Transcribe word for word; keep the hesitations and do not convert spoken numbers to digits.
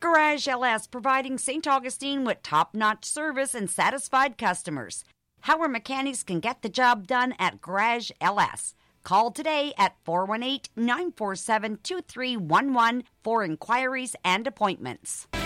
Garage L S, providing Saint Augustine with top-notch service and satisfied customers. Howard Mechanics can get the job done at Garage L S. Call today at four one eight, nine four seven, two three one one for inquiries and appointments.